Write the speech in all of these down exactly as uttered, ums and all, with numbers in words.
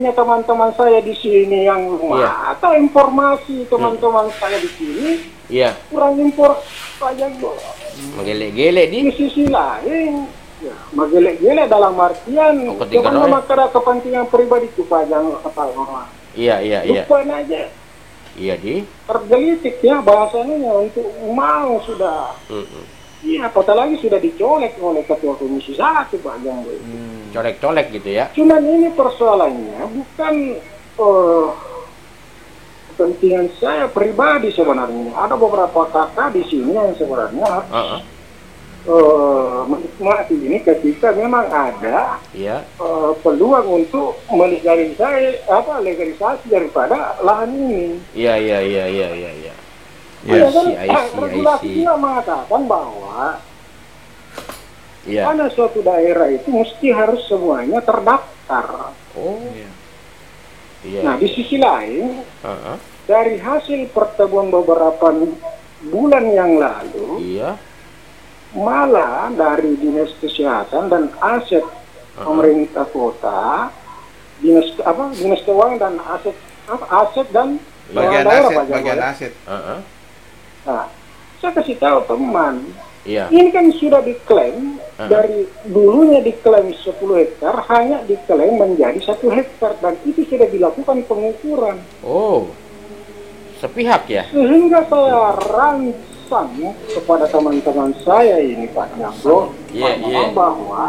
teman-teman saya di sini yang rumah Iya. atau informasi teman-teman saya di sini Iya. kurang impor pajak Bu. Menggelek-gelek di. Di sisi lain, ya, menggelek-gelek dalam artian Oh, ketika jangan roy. memakar kepentingan pribadi itu pajak kata orang. Iya, iya, iya. Lupa aja Iya di. tergelitik ya bahasanya untuk mau sudah. Mm-mm. Iya, apatah lagi sudah dicolek oleh ketua komisi satu Pak Janggo. Hmm, colek-colek gitu ya. Cuman ini persoalannya bukan eh, kepentingan saya pribadi sebenarnya. Ada beberapa kakak di sini yang sebenarnya Uh-uh. eh, menikmati ini ketika memang ada Iya. eh, peluang untuk melegalisasi apa legalisasi daripada lahan ini. Iya, iya, iya, iya, iya, iya. Ya, I kan see, I eh, see, I regulasi see. juga mengatakan bahwa Iya. karena suatu daerah itu mesti harus semuanya terdaftar. Oh. Iya. Iya. Nah, di sisi lain, Uh-uh. dari hasil pertemuan beberapa bulan yang lalu, Iya. malah dari Dinas Kesehatan dan aset Uh-uh. pemerintah kota, Dinas apa Dinas Keuangan dan aset apa aset dan Bagian daerah, aset, Pak Jago, bagian ya. aset. Uh-uh. Nah, saya kasih tahu teman, Iya. ini kan sudah diklaim Uh-huh. dari dulunya diklaim sepuluh hektar hanya diklaim menjadi satu hektar dan itu sudah dilakukan pengukuran. Oh. Sepihak ya? Sehingga saya rancang kepada teman-teman saya ini Pak Janggo, Iya, Pak iya. Mamang, bahwa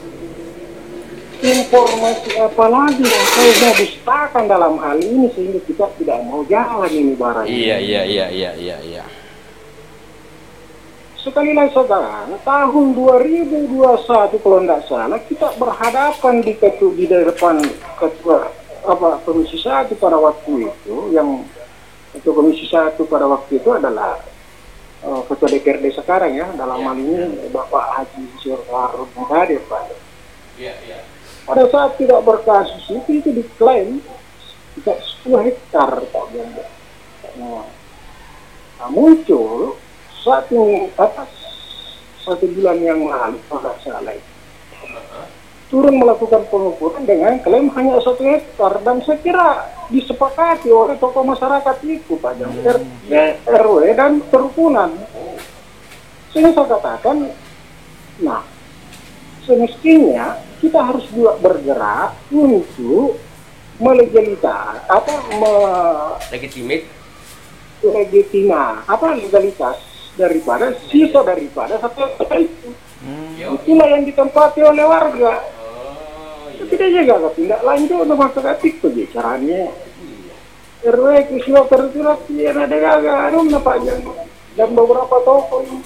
informasi apa lagi yang saya mau dustakan dalam hal ini sehingga kita tidak mau jalan ini barang. Iya, iya, iya, iya, iya, iya. Sekali lagi saudara, tahun dua ribu dua puluh satu kalau tidak salah kita berhadapan di ketua di depan ketua apa komisi satu pada waktu itu, yang ketua komisi satu pada waktu itu adalah uh, ketua D P R D sekarang ya, dalam hal ini Bapak Haji Syarul Muhadir Pak. Iya, iya. Pada saat tidak berkasus itu itu diklaim tidak sepuluh hektar Pak Janggo. Nah, nah, muncul satu atas satu bulan yang lalu pada salah itu turun melakukan pengukuran dengan klaim hanya satu hektar dan saya kira disepakati oleh tokoh masyarakat itu Pak Janggo, R W dan kerukunan. Sehingga saya katakan, nah semestinya kita harus juga bergerak untuk melegalitas apa me, Legitimate. legitima apa legalitas daripada sisa daripada satu hektar itu. Hmm. Itulah yang ditempati oleh warga. Oh, iya. Tidak juga tindak lanjut untuk masyarakat itu caranya. R W Kusyo tertulis yang ada gagal ada Pak Janggo dan beberapa toko ini.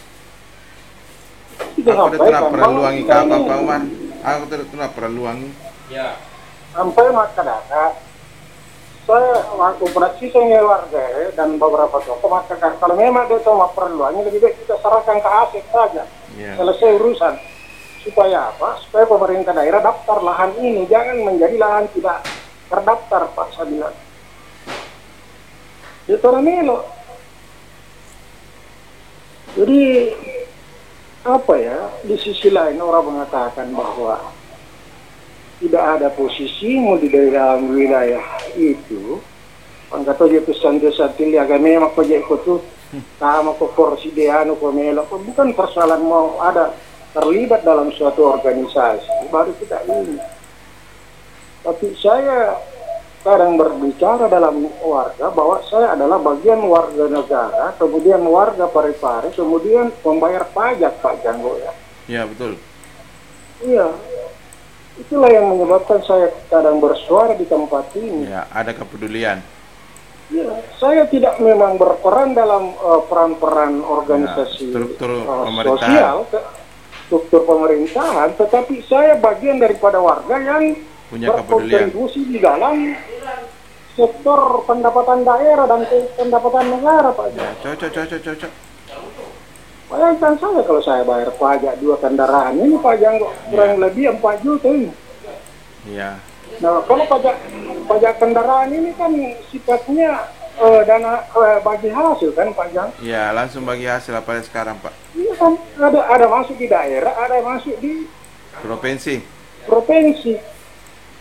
Kita Aku udah sampaikan pernah bahwa perluangi kita ke apa ini Pak Umar? Aku udah pernah perluangi. Ya. sampai masyarakat saya waktu operasi saya warga ya, dan beberapa toko masyarakat kalau memang dia tahu perluannya lebih baik kita serahkan ke aset saja. Iya. Selesai urusan. Supaya apa? Supaya pemerintah daerah daftar lahan ini jangan menjadi lahan tidak terdaftar Pak saya bilang. Itu loh. Jadi apa ya? Di sisi lain orang mengatakan bahwa tidak ada posisimu di dalam wilayah itu. Pangkato dia pesan-pesan tili agama mak pajak ikut tuh. Sama kok porsi dia anu komelo. Bukan persoalan mau ada terlibat dalam suatu organisasi baru kita ini. Tapi saya kadang berbicara dalam warga bahwa saya adalah bagian warga negara, kemudian warga Parepare, kemudian membayar pajak Pak Janggo ya. Iya betul. Iya. Itulah yang menyebabkan saya kadang bersuara di tempat ini. Ya, ada kepedulian. Ya, saya tidak memang berperan dalam uh, peran-peran organisasi Ya, struktur uh, pemerintahan. sosial, ke, struktur pemerintahan, tetapi saya bagian daripada warga yang Punya kepedulian. berkontribusi di dalam sektor pendapatan daerah dan pendapatan negara, Pak. Ya, cocok, cocok, cocok. Bayangkan saya kalau saya bayar pajak dua kendaraan ini Pak Janggo kurang lebih empat juta ini. Iya. Nah, kalau pajak pajak kendaraan ini kan sifatnya uh, dana uh, bagi hasil kan Pak Jang? Iya, langsung bagi hasil apa sekarang Pak? Iya kan, ada ada masuk di daerah, ada masuk di Provinsi. provinsi.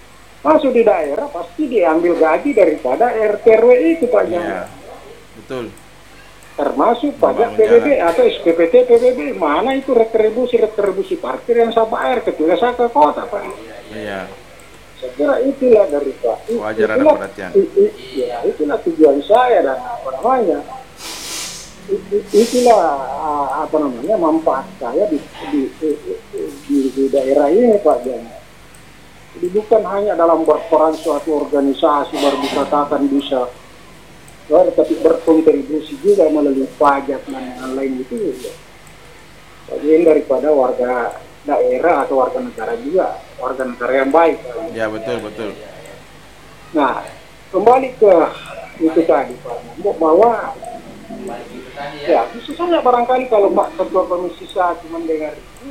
masuk di daerah pasti diambil gaji daripada R T R W itu Pak Iya. Jangan. Betul. Termasuk pajak P Membangun B B atau S P P T P B B. Mana itu retribusi retribusi parkir yang saya bayar ketika saya ke kota Pak. Iya. Saya kira itulah dari Pak. I- Wajar ada itulah- perhatian. i- i- Ya itulah tujuan saya dan apa namanya. I- i- Itulah ah, apa namanya manfaat saya di di, di, di, di daerah ini Pak Jangan. Jadi bukan hanya dalam berperan suatu organisasi baru dikatakan bisa, ya, tapi berkontribusi juga melalui pajak dan lain-lain itu. Ya. Bagian daripada warga daerah atau warga negara juga, warga negara yang baik. Ya betul betul. Nah, kembali ke itu tadi Pak Nambok, bahwa ya bisa saja barangkali kalau Pak Ketua Komisi satu mendengar itu,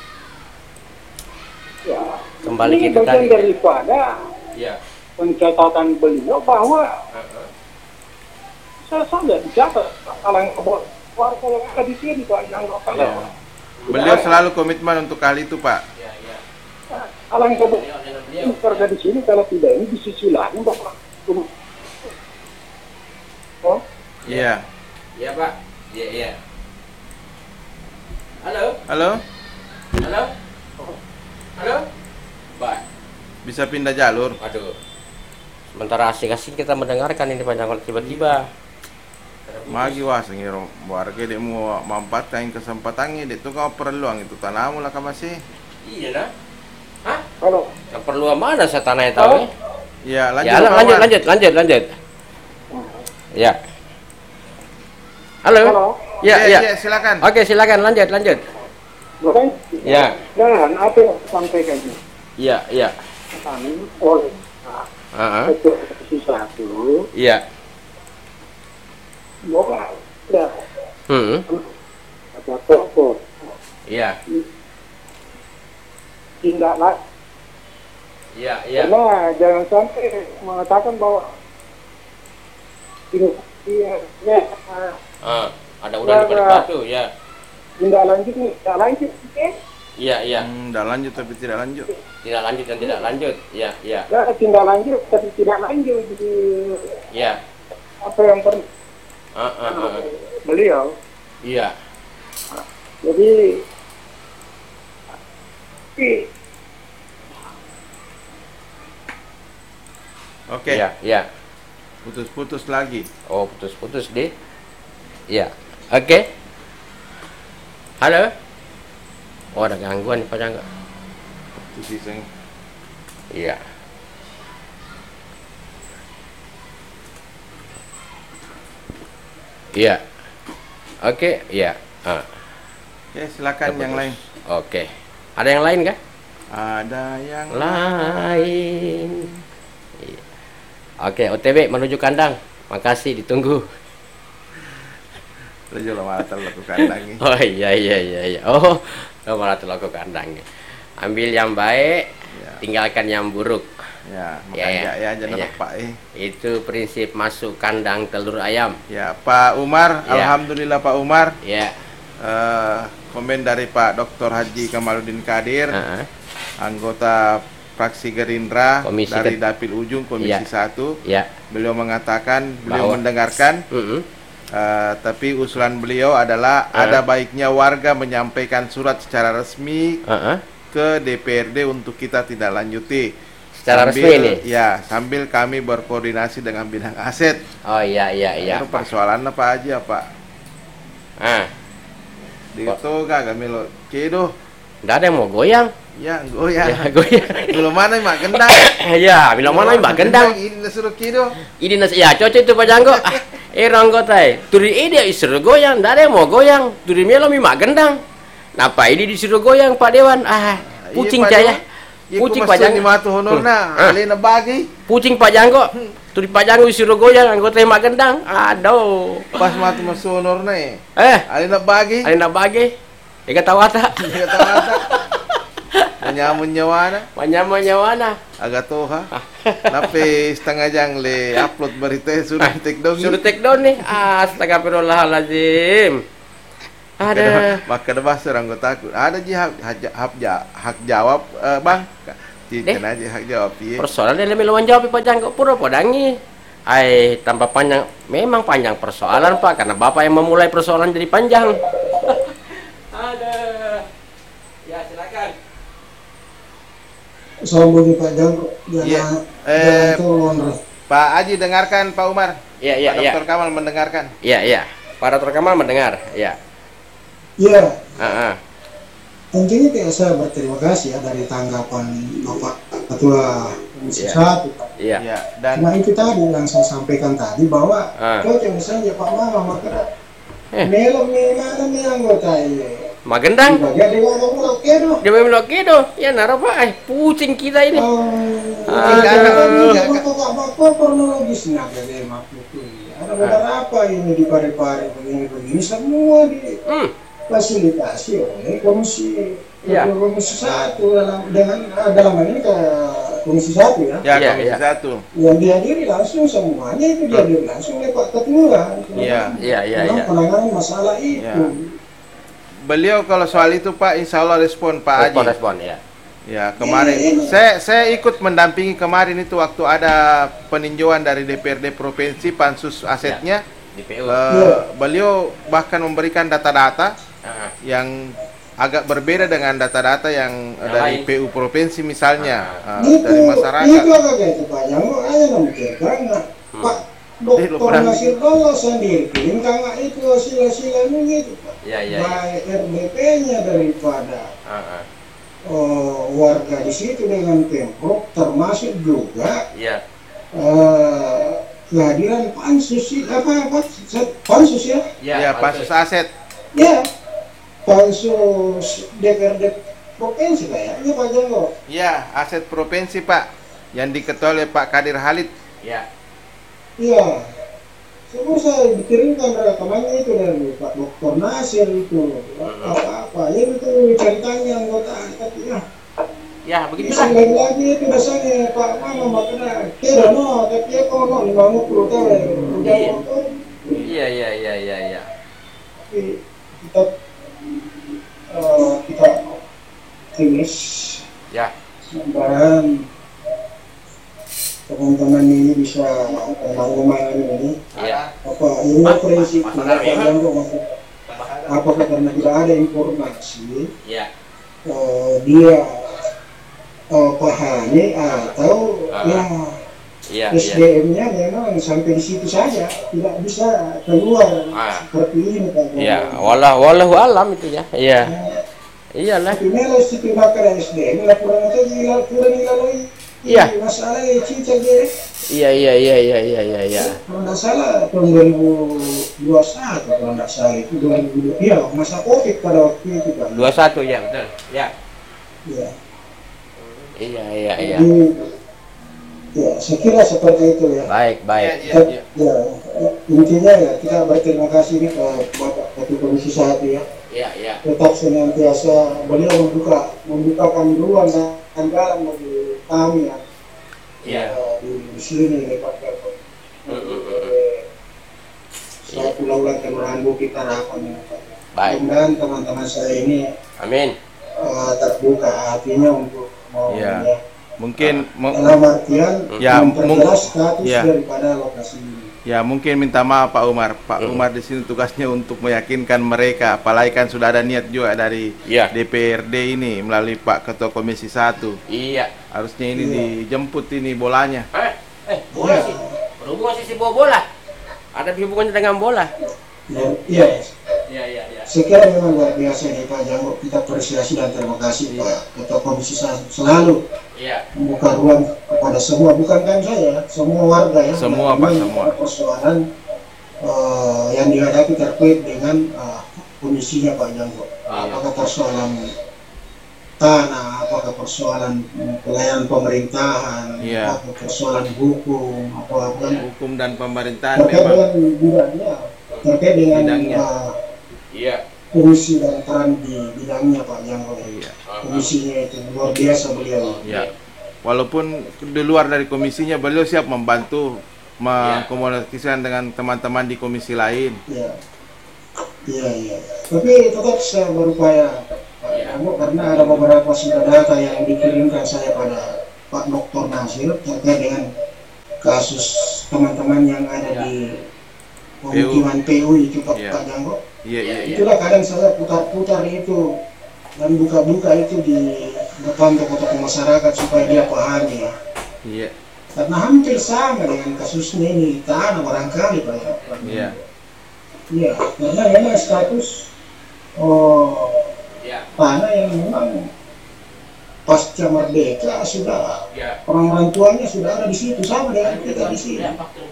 ya Kembali ini ke itu bagian tadi. daripada Iya. pencatatan beliau bahwa saya saja dicatat kalangan warga yang ada di sini Pak yang lokal. Ya. Beliau selalu komitmen untuk hal itu Pak. Iya, iya. Kalangan warga di sini kalau tidak ini di sisi lain Bapak. Oh, Iya. Iya, Pak. Iya, iya. Halo? Halo. Halo? Halo? Pak. Bisa pindah jalur. Aduh. Sementara asing-asing kita mendengarkan ini panjang tiba-tiba. Magi was ngiro warga dia mau mampatkan kesempatannya dia tuh kau perluang itu tanahmu lah kau masih. Iya, nah. Hah? halo. Yang perlu mana saya tanah tahu? Oh. Ya lanjut. Ya, kawan. lanjut, lanjut, lanjut, lanjut. Ya. Halo? Halo. Ya, Iya, ya. iya, silakan. Oke, silakan lanjut, lanjut. Bukan? Ya. Dan apa yang sampaikan ini? Iya, iya. Kami oleh Heeh. Ketua Komisi satu Iya. bahwa ya Hmm. ada tokoh Iya. tindak lanjut. Iya, iya. Karena jangan sampai mengatakan bahwa ini ya, ya, Ah, ada udang di balik batu, ya. tindak lanjut nih, tindak lanjut, oke? Iya, iya. Hmm, dah lanjut tapi tidak lanjut. Tidak lanjut dan tidak lanjut. Iya, iya. Ya, tindak lanjut tapi tidak lanjut di Iya. apa yang pernah Ah, ah, ah. beliau. Iya. Jadi tapi Oke. Iya, iya. Putus-putus lagi. Oh, putus-putus deh. Iya. Oke. Halo. Oh, ada gangguan nih pada enggak? Putus iseng. Iya. Iya. Oke, iya. Ah, Oke, silakan yang putus. lain. Oke. Ada yang lain kah? Ada yang Lain. Iya. Oke, O T W menuju kandang. Makasih, ditunggu. Lu juga malah terlalu kandang ini. Oh iya iya iya iya. Oh, oh malah terlalu kandang. Ambil yang baik, Ya. tinggalkan yang buruk. Ya, Ya, makanya ya. ya, jangan Ya. Pak eh. Itu prinsip masuk kandang telur ayam. Ya, Pak Umar, Ya. alhamdulillah Pak Umar. Ya. Eh, komen dari Pak Doktor Haji Kamaludin Kadir, Heeh. anggota fraksi Gerindra Komisi dari ke- Dapil Ujung Komisi Ya. satu. Ya. Beliau mengatakan, beliau Bahwa- mendengarkan, Mm-mm. eh, tapi usulan beliau adalah Ah. ada baiknya warga menyampaikan surat secara resmi Heeh. ke D P R D untuk kita tidak lanjuti. Secara Sambil- resmi nih? Ya, sambil kami berkoordinasi dengan bidang aset. Oh iya iya iya. Itu persoalannya Pak Haji ya Pak. Ah, Di itu gak kami lo kedo. enggak ada yang mau goyang. Ya, goyang. Ya, goyang. Belum mana mak gendang. Ya, bilang mana mbak gendang. Ini suruh kedo. Ini nasi ya cocok itu Pak Janggo. Ah, eh ronggo tay. Turi ide disuruh goyang, enggak ada yang mau goyang. Turi melo mi mak gendang. Napa ini disuruh goyang Pak Dewan? Ah, pucing caya. Pucing Pak Janggo. Janggo. Matu honorna, Ah. alina bagi. Pucing Pak Janggo. Turi Pak Janggo disuruh goyang, anggota mak gendang. Aduh. Pas matu masuk honorna eh. Eh, Alina bagi. ada nak bagi? Ika tawata. Dia kata mata. Menyamun nyawana, Manyama nyawana. agak toha. Tapi setengah jang le upload berita sudah take down. Suruh take down nih. Astagfirullahaladzim. Ada. Maka ada bahasa orang gue takut. Ada ji hak, hak, hak, hak jawab eh, bang. Tidak aja hak jawab iya. Persoalan yang lebih lawan jawab Pak Janggo pura podangi. Ai tambah panjang, memang panjang persoalan Pak karena Bapak yang memulai persoalan jadi panjang. Ada. Ya silakan. Sombong Pak Janggo. Iya. Eh, Pak Aji dengarkan Pak Umar. Iya iya Pak iya. Doktor Kamal mendengarkan. Iya iya. Pak Doktor Kamal mendengar. Iya. Iya. Heeh. Tentunya tidak saya berterima kasih ya dari tanggapan Bapak Ketua Komisi Iya. satu. Iya. Ya, dan Nah itu tadi yang saya sampaikan tadi bahwa Ah. cocok saja Pak Mama maka Eh. melok nih mana nih anggota ini. Magendang. Bagian di mana mulai kedo. Dia memang kedo. Ya naro Pak. Ai pucing kita ini. Oh, Ah, ada aduh. bapak kronologisnya dari makhluk ini. Ada beberapa ini di pare-pare begini-begini semua di Hmm. fasilitasi oleh komisi Ya. komisi satu dalam dengan ah, dalam hal ini ke komisi satu ya. ya Iya, Komisi iya. satu. Yang dihadiri langsung semuanya itu dihadiri langsung oleh Pak Ketua. Iya. Iya iya Dalam iya. penanganan masalah itu. Iya. Beliau kalau soal itu Pak, insya Allah respon Pak Aji. Respon respon ya. Ya kemarin Ini- saya saya ikut mendampingi kemarin itu waktu ada peninjauan dari D P R D provinsi pansus asetnya. Di P U. Eh, Ya. Beliau bahkan memberikan data-data Heeh. yang agak berbeda dengan data-data yang Yang dari lain. P U provinsi misalnya eh, Itu, dari masyarakat. itu agak kayak itu Pak Janggo, aja memikirkan nah, Hmm. Pak Eh, lu Doktor pernah- Nasir Dolo sendiri, kagak itu hasil-hasilnya gitu Pak. Iya iya iya. Baik R D P-nya daripada Heeh. oh, warga di situ dengan Pemprov, termasuk juga Iya. eh, kehadiran pansus sih, apa, apa pansus ya? Ya, pansus aset. Ya, pansus D P R D provinsi kayaknya Pak Janggo. Ya, aset provinsi Pak yang diketuai oleh Pak Kadir Halid. Iya. Iya, semua saya dikirimkan rekamannya itu dari Pak Doktor Nasir itu apa-apa, ya itu ceritanya anggota, tapi ya Ya begitulah. bisa lagi-lagi itu dasarnya Pak Mama makanya kira no, tapi ya kalau mau lima puluh tahun udah Iya. motor, Iya iya iya iya iya. tapi kita eh, kita optimis Ya. mudah-mudahan teman-teman ini bisa menanggulangi ini. Iya. Apa ini prinsip Masalah apa memang. yang maksud apakah karena tidak ada informasi Iya. eh, dia eh, pahami atau Ah. ya Iya S D iya. M-nya memang sampai di situ saja tidak bisa keluar Ah. seperti ini Pak. Iya, wallah wallahu alam itu ya. Iya. Iyalah. Tapi kalau situ bakal S D M lah kurang atau gila kurang dilalui. Iya. Masalah ya cincang dia. Iya iya iya iya iya iya iya. Kalau nggak salah tahun dua ribu dua puluh satu kalau nggak salah itu dua ribu dua puluh iya masa covid pada waktu itu kan. dua puluh satu ya betul. Ya. Ya. Iya iya iya. Jadi, ya saya kira seperti itu ya. Baik baik. Ya, ya, Ya, intinya ya kita berterima kasih nih ke Bapak Ketua Komisi satu ya. Iya iya. Tetap senantiasa beliau membuka membukakan ruang dan jalan bagi kami ya. Iya. Eh, di, di sini nih Pak Ketua. Mm, mm, mm, mm. Eh, Saya ulang ke Merandu kita harapan ya Pak. Baik. Mudah-mudahan teman-teman saya ini Amin. eh, terbuka hatinya untuk mau Ya. ya. Mungkin mu- Dalam artian Ya, memperjelas status ya. daripada lokasi ini. ya mungkin minta maaf Pak Umar. Pak Hmm. Umar di sini tugasnya untuk meyakinkan mereka, apalagi kan sudah ada niat juga dari Iya. D P R D ini melalui Pak Ketua Komisi satu. Iya. Harusnya ini Iya. dijemput ini bolanya. Eh, eh, bola sih. Berhubungan sih si bawa bola. Ada hubungannya dengan bola. Ya, iya. Iya iya iya. Saya kira memang luar biasa nih Pak Janggo. Kita apresiasi dan terima kasih Pak Ketua Komisi satu selalu Iya. membuka ruang kepada semua, bukan kan saya, semua warga ya. Semua, Pak, Memang semua. persoalan eh, yang dihadapi terkait dengan eh, komisinya Pak Janggo. Apakah persoalan tanah, apakah persoalan eh, pelayanan pemerintahan, Iya. apakah persoalan hukum, apa kan Hukum dan pemerintahan terkait memang. dengan bidangnya, terkait dengan Bidangnya. eh, Iya. komisi dan peran di bidangnya Pak Janggo. Iya. Komisinya itu luar biasa beliau. Ya. Walaupun di luar dari komisinya beliau siap membantu mengkomunikasikan dengan teman-teman di komisi lain. Iya, iya, iya. Tapi tetap saya berupaya Pak, Iya. Anu, karena ada beberapa sudah data yang dikirimkan saya pada Pak Doktor Nasir terkait dengan kasus teman-teman yang ada di pemukiman P U itu Pak, Yeah. Pak Janggo. Iya, iya, iya. Itulah kadang saya putar-putar itu dan buka-buka itu di depan toko-toko masyarakat supaya dia pahami ya. Iya. Karena hampir sama dengan kasusnya ini di tanah barangkali Pak. Iya. Iya, karena memang status oh, tanah yang memang pasca merdeka sudah orang-orang tuanya sudah ada di situ sama dengan kita di sini.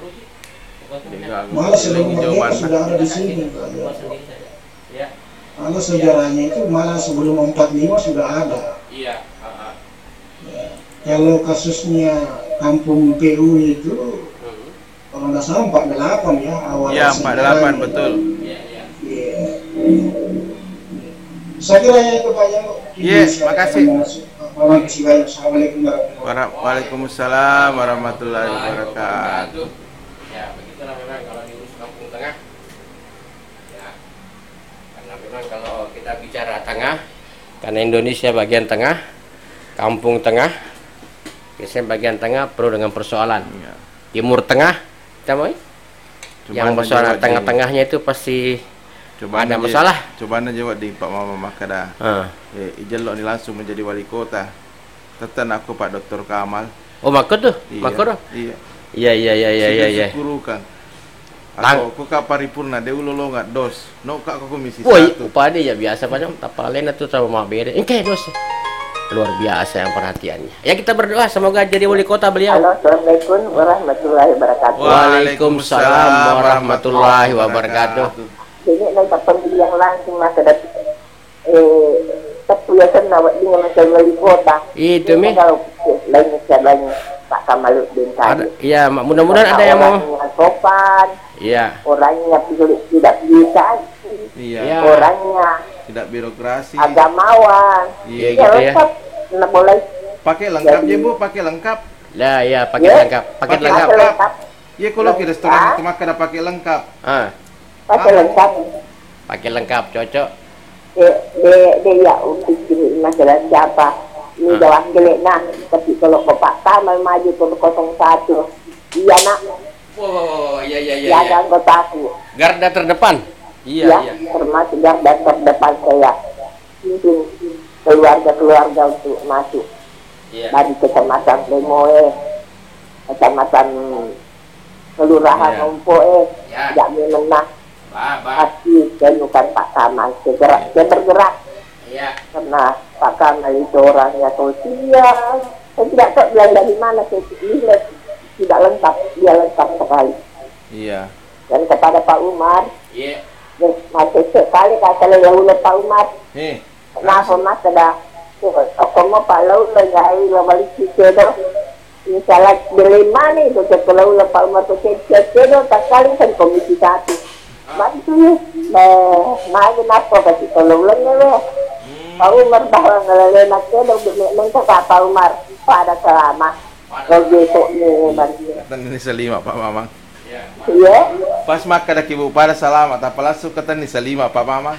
Malah sebelum merdeka sudah ada di sini. Ya. Malah sejarahnya itu malah sebelum empat puluh lima sudah ada. Iya. Ya. Kalau kasusnya kampung P U itu kalau nggak salah empat puluh delapan ya awal. Iya, empat puluh delapan betul. Iya. Saya kira itu Pak Janggo. Iya, makasih. Assalamualaikum warahmatullahi Waalaikumsalam warahmatullahi wabarakatuh. Ya, begitulah memang kalau diurus kampung tengah. Ya, karena memang kalau kita bicara tengah, karena Indonesia bagian tengah, kampung tengah, biasanya bagian tengah penuh dengan persoalan. Ya. Timur tengah, kita mau? Yang persoalan jawab tengah-tengahnya itu pasti Coba ada masalah. Coba anda jawab di Pak Mama Makada. Ah. Eh, ijelok ni langsung menjadi wali kota. Tetan aku Pak Doktor Kamal. Oh, makot tuh, Iya. makot tuh. Iya. Iya, iya, iya, iya, iya, iya. Guru kan. Lang- Aku kak paripurna, dia ulo lo nggak dos. No kak aku komisi Woi, satu. upah dia ya biasa padahal tapalen itu sama mak beda. Oke, dos. Luar biasa yang perhatiannya. Ya kita berdoa semoga jadi wali kota beliau. Halo, Assalamualaikum warahmatullahi wabarakatuh. Waalaikumsalam warahmatullahi wabarakatuh. Ini nanti pemilihan langsung masa dat eh kepuasan nawat dengan macam wali kota. Itu mi. Kalau lainnya sebagainya Pak Kamaluddin Ada, tadi. iya, mudah-mudahan ada yang mau. Orangnya sopan, Iya. orangnya tidak tidak bisa, Iya. Iya. orangnya Tidak birokrasi. agamawan. Iya, Ya, gitu ya. lengkap. Nah, boleh Pakai lengkap ya bu, pakai lengkap. Lah, ya pakai Ya. lengkap, pakai Pakai lengkap. pakai lengkap. Ya kalau ke restoran Lengkap. itu maka ada pakai lengkap. Ah, Pakai Ah. lengkap. pakai lengkap cocok. Dia, dia, dia ya untuk ini masalah siapa ini Ah. jawab jelek nah tapi kalau ke Pak Kamal maju ke nol satu iya nak Wow, iya iya dia ada anggotaku Garda terdepan. Iya, ya iya. termasuk garda terdepan saya mungkin keluarga-keluarga untuk masuk Iya. dari kecamatan Lemoe kecamatan kelurahan Iya. Ompoe Ya. tidak menang Ba, ba. pasti bukan Pak Kamal segera dia bergerak Iya. karena Pak Kamal itu orangnya sosial. Saya tidak tahu bilang dari mana saya lihat tidak lengkap, dia lengkap sekali. Iya. Dan kepada Pak Umar, Iya. yes, masih sekali kata ya ulah Pak Umar, Eh, kenapa mas ada tokomo Pak Lau lengai balik cicedo. Misalnya beli mana itu kalau ulah Pak Umar tuh cicedo tak kali kan komisi satu. Bantu ya, nah kenapa kasih kalau ulangnya Pak Umar bahwa ngelelenak ke dong minta Pak Umar pada selama kalau besok nih bantu kata Nisa lima Pak Mamang. iya Pas maka dah kibu pada selamat, apa langsung kata Nisa lima Pak Mamang.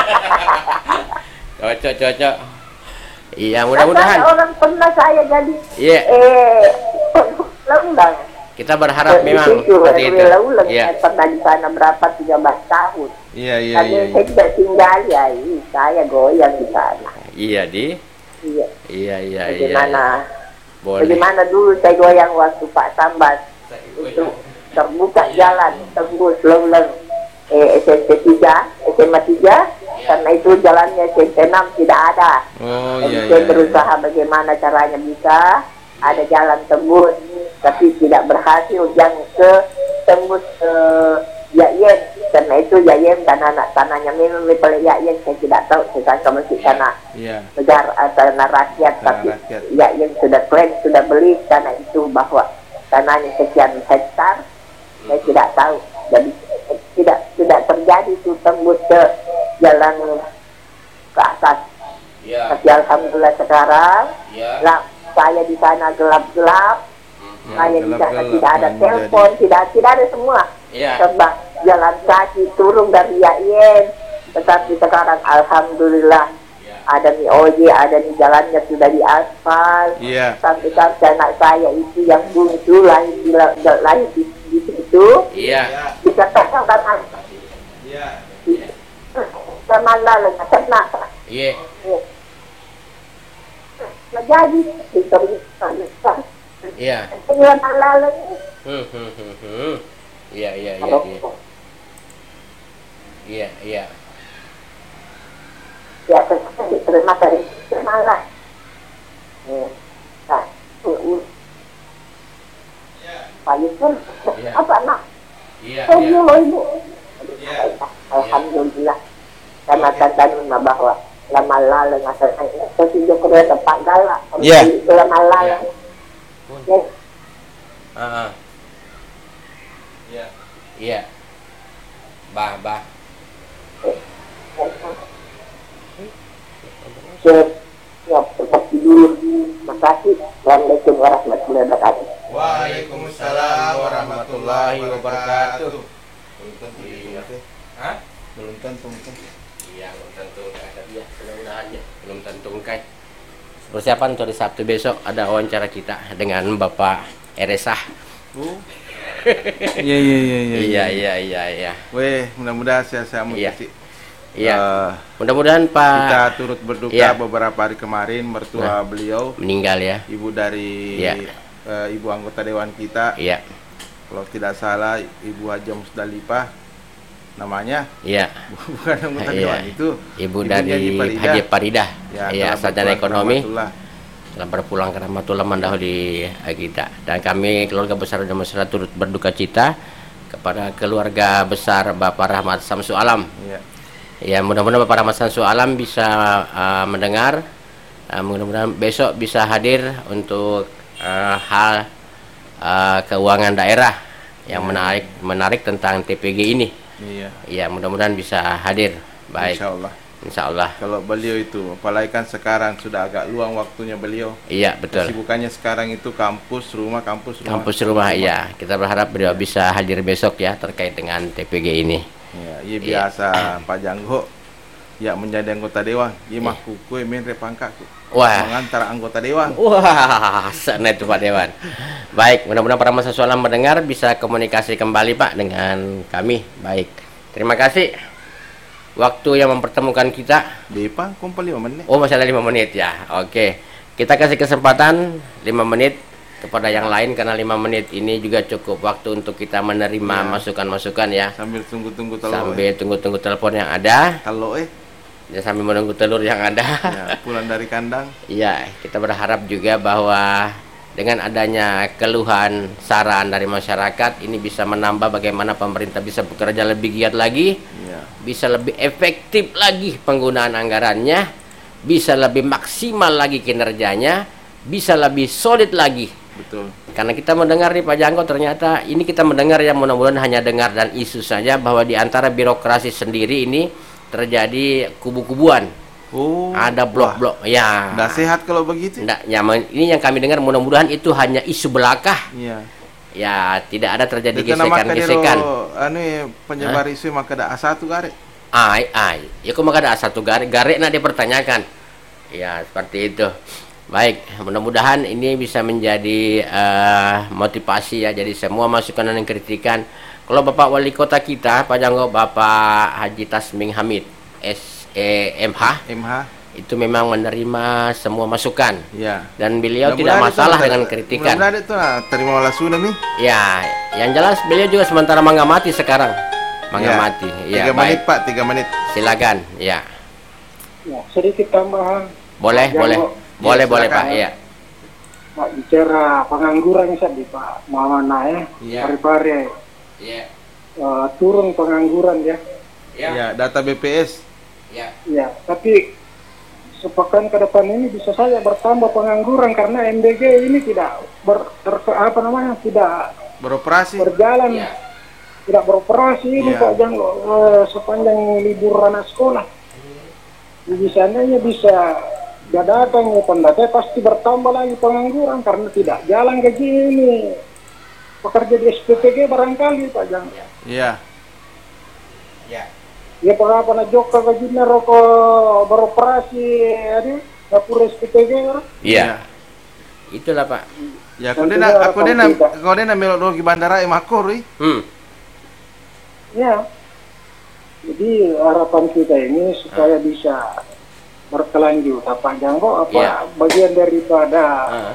Cocok, cocok. Iya, Rasanya mudah-mudahan. orang pernah saya jadi Iya. eh undang Kita berharap memang itu seperti itu. ulang Iya. pernah di sana berapa tiga belas tahun Iya iya tapi iya. saya tidak tinggal ya ih, saya goyang di sana Iya, Di. iya Iya, iya, iya. bagaimana Boleh. bagaimana dulu saya goyang waktu Pak Sambat untuk terbuka jalan tembus leng-leng eh, S M P tiga, S M A tiga karena itu jalannya S M P enam tidak ada. Oh Jadi iya saya iya. berusaha bagaimana caranya bisa ada jalan tembus tapi tidak berhasil yang ke tembus ke Yayen karena itu Yayen tanah anak tanahnya memang milik Yayen saya tidak tahu saya kan masih tanah Iya. negara tanah rakyat Tanah tapi rakyat. Yayen sudah klaim sudah beli tanah itu bahwa tanahnya sekian hektar saya tidak tahu jadi tidak tidak terjadi itu tembus ke jalan ke atas Iya. tapi alhamdulillah sekarang Iya. lah saya di sana gelap-gelap saya di sana gelap-gelap tidak ada menjadi- telepon tidak tidak ada semua Iya. sebab jalan kaki turun dari Yayen tetapi sekarang alhamdulillah ada nih ojek, ada nih jalannya sudah di aspal. Iya. Sampai-sampai anak saya itu yang bungsu lahir di, lahir di, di situ. Iya. Dikatakan kan Iya. sama lalu kena. Iya. Nah, jadi itu Iya. dengan lalu Hmm, hmm, hmm, hmm. Iya, iya, iya, iya. Iya, iya. ya terima kasih semangat. Nah, Pak Yusuf, Iya. apa nak? Iya, Oh, iya. loh ibu. Iya. Alhamdulillah. Karena tanda bahwa lama lalu ngasal kesinjau kerja tempat galak. Iya. Lama lalu. Ya. Ah, ah. Iya. Iya. Bah, bah. Ya, seperti dulu. Terima kasih. Assalamualaikum warahmatullahi wabarakatuh. Waalaikumsalam warahmatullahi wabarakatuh. Iya. Hah? Belum tentu. Iya, belum tentu. Tapi ya, mudah-mudahan ya. Belum tentu kai. Persiapan untuk hari Sabtu besok ada wawancara kita dengan Bapak Eresah. Oh. Iya, iya, iya, iya. Iya, iya, iya, iya. Weh, mudah-mudahan saya Iya. kasih. Iya. Eh, Mudah-mudahan Pak kita turut berduka Iya. beberapa hari kemarin mertua Nah. beliau, meninggal ya. ibu dari Iya. eh, ibu anggota dewan kita. Iya. Kalau tidak salah Ibu Haja Musdalifah namanya. Iya. Bukan anggota Iya. dewan itu. Ibu Ibunya dari Haji Faridah. Haji Faridah. Ya, Iya, telah sarjana berpulang ke ekonomi. rahmatullah. Telah berpulang ke rahmatullah mandau di kita. Dan kami keluarga besar dan masyarakat turut berduka cita kepada keluarga besar Bapak Rahmat Samsu Alam. Iya. Ya, mudah-mudahan Bapak Rahmat Samsu Alam bisa uh, mendengar. Uh, mudah-mudahan besok bisa hadir untuk uh, hal uh, keuangan daerah yang Ya. menarik menarik tentang T P G ini. Iya. Ya, mudah-mudahan bisa hadir. Baik. Insya Allah. Insya Allah. Kalau beliau itu, apalagi kan sekarang sudah agak luang waktunya beliau. Iya, betul. Kesibukannya sekarang itu kampus, rumah, kampus, rumah. Kampus rumah, iya. Kita berharap beliau bisa hadir besok ya terkait dengan T P G ini. Ya, iya Iya. biasa Pak Janggo ya menjadi anggota dewan. Iya mah Iya. kuku menre pangkatku. Wah. Mengantar anggota dewan. Wah, sana itu Pak Dewan. Baik, mudah-mudahan para mahasiswa Alam mendengar bisa komunikasi kembali Pak dengan kami. Baik, terima kasih. Waktu yang mempertemukan kita. Di pangkum lima menit. Oh, masih ada lima menit ya. Oke, kita kasih kesempatan lima menit kepada yang lain karena lima menit ini juga cukup waktu untuk kita menerima Ya. masukan-masukan ya. Sambil tunggu-tunggu telur. Sambil tunggu-tunggu telepon yang ada Kalau eh dan sambil menunggu telur yang ada. ya, pulang dari kandang. Iya, kita berharap juga bahwa dengan adanya keluhan saran dari masyarakat ini bisa menambah bagaimana pemerintah bisa bekerja lebih giat lagi, Ya. bisa lebih efektif lagi penggunaan anggarannya, bisa lebih maksimal lagi kinerjanya, bisa lebih solid lagi. Betul. Karena kita mendengar nih Pak Janggo, ternyata ini kita mendengar ya, mudah-mudahan hanya dengar dan isu saja bahwa di antara birokrasi sendiri ini terjadi kubu-kubuan. Oh. Ada blok-blok. Ya. Nggak sehat kalau begitu. Nggak nyaman. Ini yang kami dengar, mudah-mudahan itu hanya isu belaka. Iya. Ya, tidak ada terjadi Itu nama gesekan-gesekan. kadero anu ya, penyebar isu maka ada A satu garet. Ai, ai. Ya kok maka ada satu garik, garik nak dipertanyakan. Ya, seperti itu. Baik, mudah-mudahan ini bisa menjadi uh, motivasi ya. Jadi semua masukan dan kritikan. Kalau Bapak Wali Kota kita, Pak Janggo, Bapak Haji Tasming Hamid, S E M H, M H. itu memang menerima semua masukan. Ya. Dan beliau tidak Mudah-mudahan masalah itu- dengan kritikan. Mudah-mudahan itu ah, terima walasuna nih. Ya, yang jelas beliau juga sementara mengamati sekarang. Mengamati. Tiga Ya, menit baik. Pak, tiga menit. Silakan. Ya. Ya, sedikit tambahan. Boleh, Pak boleh. Janggo, Boleh, Ya, boleh, silakan. Pak. Iya. Pak bicara pengangguran tadi Pak Mawana ya, Iya. pare-pare Iya. eh, turun pengangguran ya. Ya, data B P S. Ya. Ya, tapi sepekan ke depan ini bisa saja bertambah pengangguran karena M D G ini tidak ber, ter- apa namanya tidak Beroperasi. berjalan, Iya. tidak beroperasi ini Iya. Pak Janggo eh, sepanjang libur anak sekolah. Di sananya bisa datang ya pendata pasti bertambah lagi pengangguran karena tidak jalan kayak gini. Pekerja di S P P G barangkali Pak Janggo. Iya. Ya. Ya pernah pernah joka gajinya rokok beroperasi ada dapur S P P G. Iya. Itulah Pak. Ya aku dena aku dena aku dena melok di bandara emakor ih. Hmm. Ya. Jadi harapan kita ini supaya Ah. bisa berkelanjut apa jangkau apa Ya. bagian daripada Ah.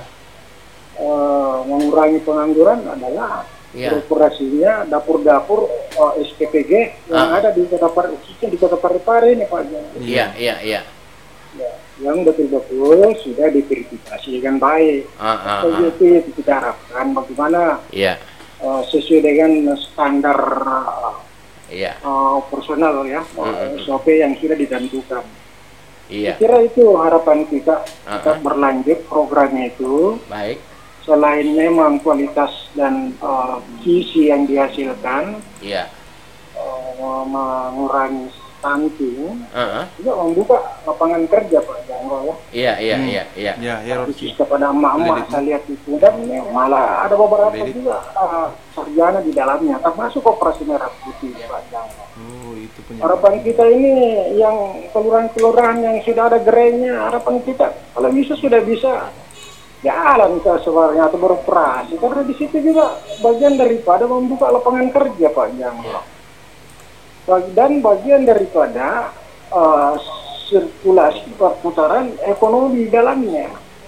uh, mengurangi pengangguran adalah Ya. beroperasinya dapur-dapur uh, S P P G yang Ah. ada di kota Par khususnya di kota Parepare ini Pak Jangkau. Iya, iya, iya. Ya, yang betul-betul sudah diverifikasi dengan baik. Ah, ah, ah. Jadi itu kita harapkan bagaimana Iya, uh, sesuai dengan standar uh, iya, uh, operasional ya, uh, Mm-mm. S O P yang sudah ditentukan. iya. Saya kira itu harapan kita, kita Uh-uh. berlanjut programnya itu. Baik. Selain memang kualitas dan uh, visi yang dihasilkan, Iya. uh, mengurangi stunting, Ah, ah. juga membuka lapangan kerja Pak Janggo ya. Iya, iya, Hmm. iya, iya. Ya, ya Khusus Rocky. kepada emak-emak Kredit. saya lihat itu, dan malah ada beberapa Kredit. juga uh, sarjana di dalamnya, termasuk operasi merah putih Pak Janggo. Oh, itu punya. Harapan kita ini yang kelurahan-kelurahan yang sudah ada gerainya, harapan kita kalau bisa sudah bisa jalan ke sebenarnya atau beroperasi, karena di situ juga bagian daripada membuka lapangan kerja Pak Janggo. Bag- Dan bagian daripada uh, sirkulasi perputaran ekonomi di dalamnya.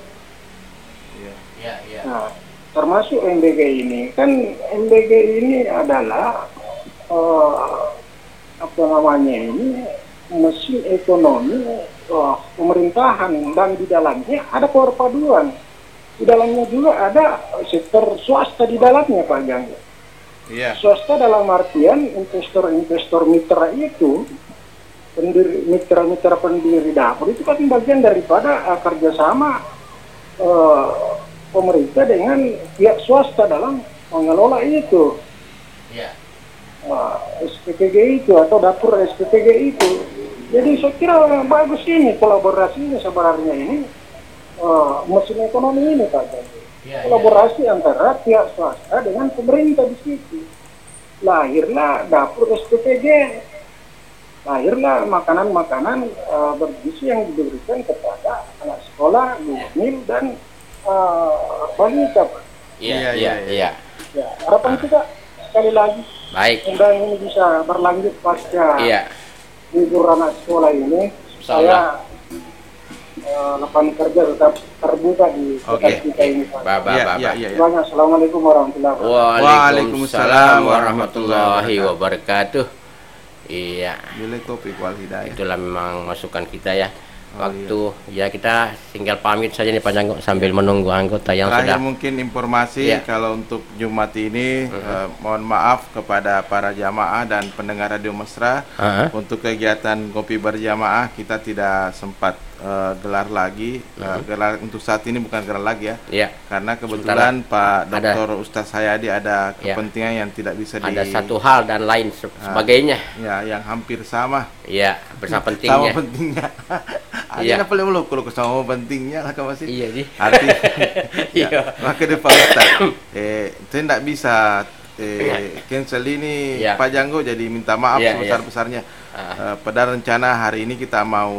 Iya. Iya, iya. Nah, termasuk M B G ini, kan M B G ini adalah uh, apa namanya ini mesin ekonomi uh, pemerintahan, dan di dalamnya ada perpaduan. Di dalamnya juga ada sektor swasta di dalamnya Pak Janggo. Iya. Swasta dalam artian investor-investor mitra itu, pendiri mitra-mitra pendiri dapur itu kan bagian daripada uh, kerjasama uh, pemerintah dengan pihak swasta dalam mengelola itu. Iya. uh, S P P G itu atau dapur S P P G itu. Jadi saya kira bagus ini kolaborasinya sebenarnya ini uh, mesin ekonomi ini Pak Janggo. Iya, Kolaborasi antara pihak swasta dengan pemerintah di situ. Lahirlah dapur S P P G. Lahirlah makanan-makanan uh, bergizi yang diberikan kepada anak sekolah, guru dan uh, balita Pak. Iya, Iya, iya, iya, iya. Ya, harapan kita sekali lagi Baik. mudah ini bisa berlanjut pasca Iya. libur anak sekolah ini. Insyaallah. Saya uh, lapangan kerja tetap terbuka di kota Oke. kita ini Pak. Ba, ba, Iya, ba, iya, ba. iya. iya. Banyak. Assalamualaikum warahmatullahi wabarakatuh. Waalaikumsalam warahmatullahi warahmatullahi wabarakatuh. Iya. Bila topik wal hidayah. Itulah memang masukan kita ya. Oh, Waktu ya kita tinggal pamit saja nih Pak Janggo sambil menunggu anggota yang Terakhir sudah. mungkin informasi Iya. kalau untuk Jumat ini eh, mohon maaf kepada para jamaah dan pendengar Radio Mesra. Ah, ah. Untuk kegiatan kopi berjamaah kita tidak sempat eh, gelar lagi. Eh, gelar untuk saat ini bukan gelar lagi ya. Iya. Karena kebetulan Pak ada. Doktor Ustaz Hayadi ada Ya. kepentingan yang tidak bisa di Ada satu hal dan lain se- Ah. sebagainya. ya yang hampir sama. Iya, bersama Sama pentingnya. pentingnya. Iya. Ada paling mulu kalau sama pentingnya lah kamu sih. Iya, Ji. Arti Iya. ya, maka depan Ustaz eh saya tidak bisa eh cancel ini Iya. Pak Janggo, jadi minta maaf Iya, sebesar-besarnya. Ah. Eh, pada rencana hari ini kita mau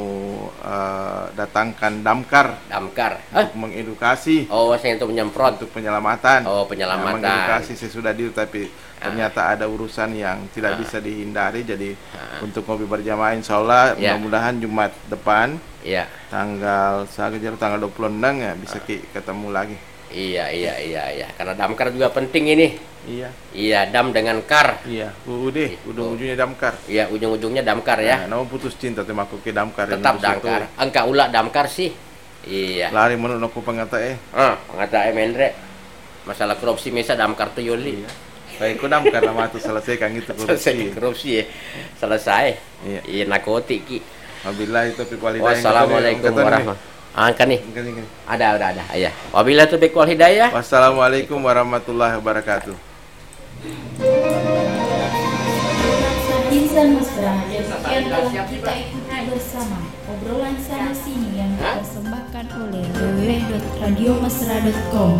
eh, datangkan damkar Damkar. Hah? untuk mengedukasi Oh, saya untuk menyemprot. untuk penyelamatan. Oh, Ya, penyelamatan. mengedukasi sesudah diri, tapi Ah. ternyata ada urusan yang tidak Ah. bisa dihindari. Jadi Ah. untuk ngopi berjamaah insya Allah Ya. mudah-mudahan Jumat depan Iya. tanggal saya kejar tanggal dua puluh enam ya bisa Ah. ki- ketemu lagi. Iya, iya, iya, iya. Karena damkar juga penting ini. Iya. Iya, dam dengan kar. Iya, U U D, ujung-ujungnya damkar. Iya, ujung-ujungnya damkar ya. Nah, nama putus cinta tema aku ke damkar. yang Tetap nulis itu. damkar. Engkau ulah damkar sih. Iya. Lari menurut aku pengata eh. Ah, pengata Emendre. Masalah korupsi mesa damkar tuh Yoli. Iya. Baik, aku damkar nama itu selesaikan itu Selesai korupsi. korupsi ya. Selesai. Iya. Iya, narkotik ki. Wabillahi taufiq wal hidayah. Wassalamualaikum warahmatullahi. Angkat nih. wabarakatuh. Ada, udah ada. Iya. Wabillahi taufiq wal hidayah. Wassalamualaikum warahmatullahi wabarakatuh. Insan Mesra, demikian telah kita ikuti bersama obrolan sana sini yang dipersembahkan oleh w w w titik radio mesra titik com.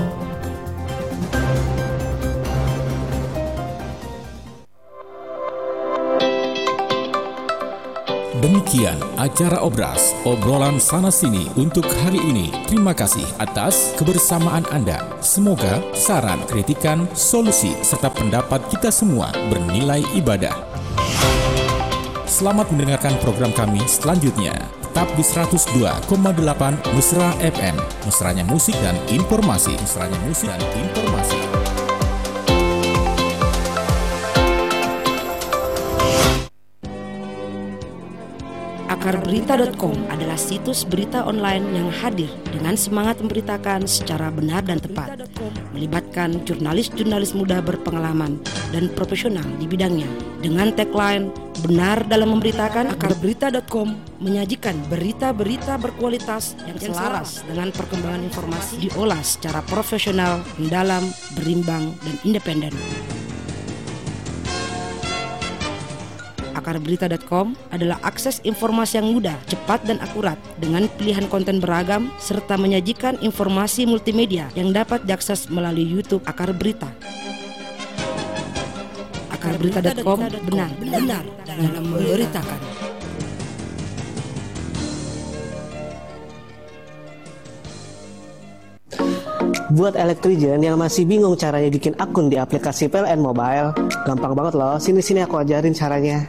Demikian acara Obras, obrolan sana-sini untuk hari ini. Terima kasih atas kebersamaan Anda. Semoga saran, kritikan, solusi, serta pendapat kita semua bernilai ibadah. Selamat mendengarkan program kami selanjutnya. Tetap di seratus dua koma delapan Mesra F M. Mesranya musik dan informasi. Mesranya musik dan informasi. akar berita titik com adalah situs berita online yang hadir dengan semangat memberitakan secara benar dan tepat, melibatkan jurnalis-jurnalis muda berpengalaman dan profesional di bidangnya. Dengan tagline "Benar dalam memberitakan", akar berita titik com menyajikan berita-berita berkualitas yang selaras dengan perkembangan informasi, diolah secara profesional, mendalam, berimbang, dan independen. akar berita titik com adalah akses informasi yang mudah, cepat, dan akurat dengan pilihan konten beragam serta menyajikan informasi multimedia yang dapat diakses melalui YouTube Akar Berita. akar berita titik com benar-benar dalam memberitakan. Buat Elektrigen yang masih bingung caranya bikin akun di aplikasi P L N Mobile, gampang banget loh. Sini-sini aku ajarin caranya.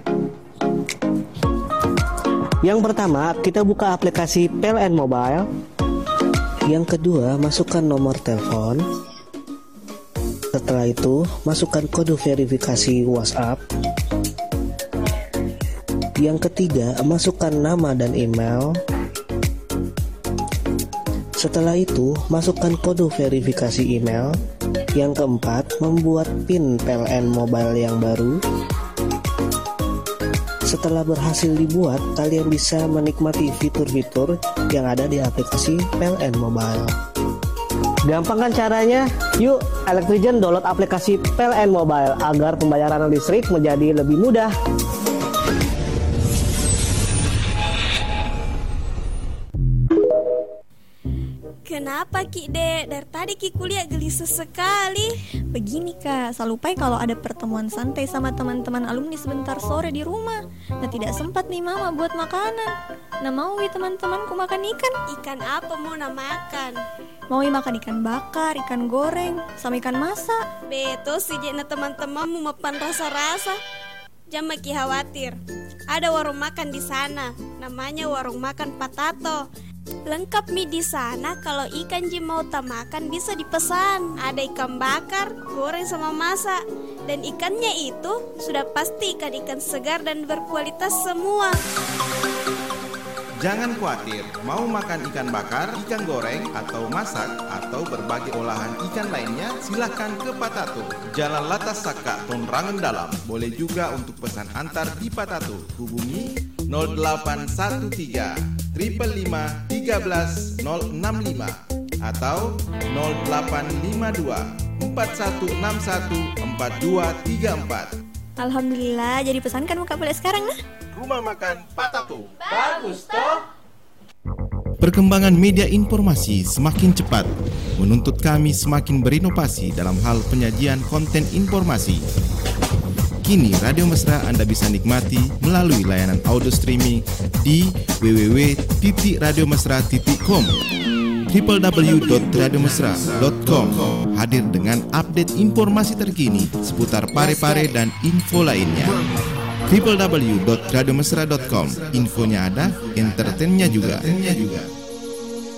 Yang pertama, kita buka aplikasi P L N Mobile. Yang kedua, masukkan nomor telepon. Setelah itu, masukkan kode verifikasi WhatsApp. Yang ketiga, masukkan nama dan email. Setelah itu, masukkan kode verifikasi email. Yang keempat, membuat PIN P L N Mobile yang baru. Setelah berhasil dibuat, kalian bisa menikmati fitur-fitur yang ada di aplikasi P L N Mobile. Gampang kan caranya? Yuk, Elektrigen download aplikasi P L N Mobile agar pembayaran listrik menjadi lebih mudah. Kenapa Ki Dek? Dari tadi Ki kuliah gelisah sekali. Begini Kak, selalu lupa kalau ada pertemuan santai sama teman-teman alumni sebentar sore di rumah. Nah tidak sempat nih Mama buat makanan. Nah mau wi teman-temanku makan ikan. Ikan apa mau nak makan? Mau wi makan ikan bakar, ikan goreng, sama ikan masak. Betul sih Jena teman-temanmu mapan rasa-rasa. Jangan Ki khawatir. Ada warung makan di sana. Namanya warung makan Patato. Lengkap mie di sana. Kalau ikan Ji mau makan bisa dipesan. Ada ikan bakar, goreng sama masak. Dan ikannya itu sudah pasti ikan-ikan segar dan berkualitas semua. Jangan khawatir, mau makan ikan bakar, ikan goreng, atau masak, atau berbagai olahan ikan lainnya, silahkan ke Patato, Jalan Latas Saka, Tonrangan Dalam. Boleh juga untuk pesan antar di Patato. Hubungi nol delapan satu tiga lima lima tiga belas nol enam lima atau nol delapan lima dua empat satu enam satu empat dua tiga empat. Alhamdulillah, jadi pesankan muka boleh sekarang nah. Rumah makan Patato. Bagus toh. Perkembangan media informasi semakin cepat, menuntut kami semakin berinovasi dalam hal penyajian konten informasi. Kini Radio Mesra Anda bisa nikmati melalui layanan audio streaming di w w w titik radio mesra titik com. w w w titik radio mesra titik com hadir dengan update informasi terkini seputar Pare-Pare dan info lainnya. w w w titik radio mesra titik com, infonya ada, entertainnya juga.